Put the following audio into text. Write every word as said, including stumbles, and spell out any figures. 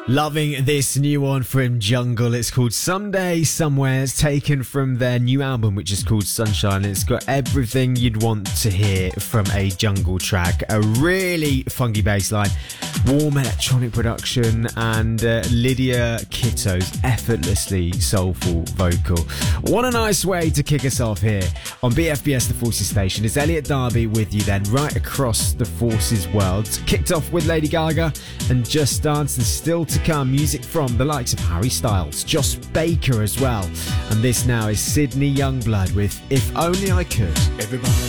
Loving this new one from Jungle. It's called Someday Somewhere. It's taken from their new album, which is called Sunshine. It's got everything you'd want to hear from a Jungle track. A really funky bass line, warm electronic production, and uh, Lydia Kitto's effortlessly soulful vocal. What a nice way to kick us off here on B F B S The Forces Station. It's Elliot Darby with you then, right across the Forces world. Kicked off with Lady Gaga and Just Dance, and still to come music from the likes of Harry Styles, Josh Baker as well. And this now is Sydney Youngblood with If Only I Could. Everybody